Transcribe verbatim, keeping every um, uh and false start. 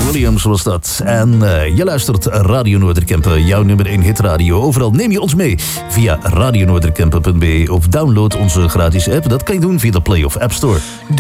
Williams was dat. En uh, je luistert Radio Noorderkempen, jouw nummer één hitradio. Overal neem je ons mee via radio noorderkempen punt b e of download onze gratis app. Dat kan je doen via de Play of App Store.